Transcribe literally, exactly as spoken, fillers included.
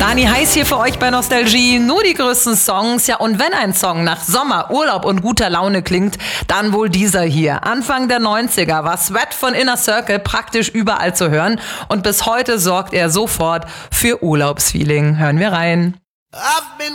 Dani Heiß hier für euch bei Nostalgie. Nur die größten Songs. Ja, und wenn ein Song nach Sommer, Urlaub und guter Laune klingt, dann wohl dieser hier. Anfang der neunziger war Sweat von Inner Circle praktisch überall zu hören. Und bis heute sorgt er sofort für Urlaubsfeeling. Hören wir rein. I've been